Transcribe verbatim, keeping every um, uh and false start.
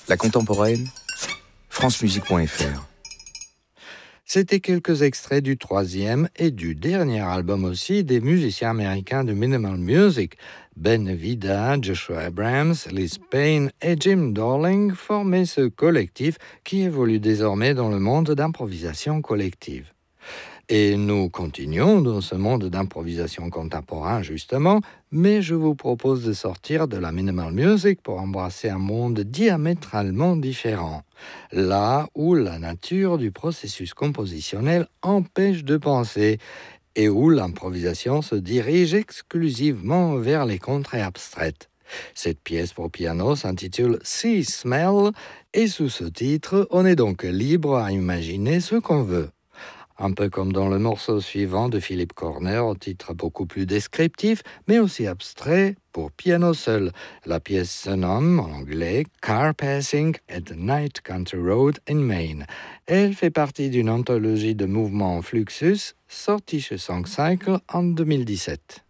La contemporaine, francemusique point f r. C'était quelques extraits du troisième et du dernier album aussi des musiciens américains de Minimal Music. Ben Vida, Joshua Abrams, Liz Payne et Jim Darling formaient ce collectif qui évolue désormais dans le monde d'improvisation collective. Et nous continuons dans ce monde d'improvisation contemporain, justement, mais je vous propose de sortir de la minimal music pour embrasser un monde diamétralement différent, là où la nature du processus compositionnel empêche de penser et où l'improvisation se dirige exclusivement vers les contrées abstraites. Cette pièce pour piano s'intitule Sea Smell et sous ce titre, on est donc libre à imaginer ce qu'on veut. Un peu comme dans le morceau suivant de Philip Corner, au titre beaucoup plus descriptif, mais aussi abstrait, pour piano seul. La pièce se nomme, en anglais, Car Passing at the Night Country Road in Maine. Elle fait partie d'une anthologie de mouvements Fluxus, sortie chez Songcycle en deux mille dix-sept.